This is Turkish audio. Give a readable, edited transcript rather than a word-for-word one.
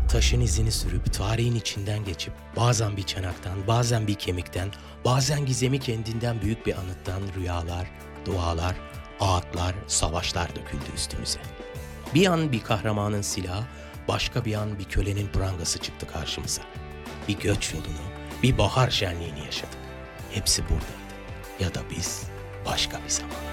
Taşın izini sürüp, tarihin içinden geçip, bazen bir çanaktan, bazen bir kemikten, bazen gizemi kendinden büyük bir anıttan rüyalar, dualar, ağıtlar, savaşlar döküldü üstümüze. Bir an bir kahramanın silahı, başka bir an bir kölenin prangası çıktı karşımıza. Bir göç yolunu, bir bahar şenliğini yaşadık. Hepsi buradaydı. Ya da biz başka bir zaman.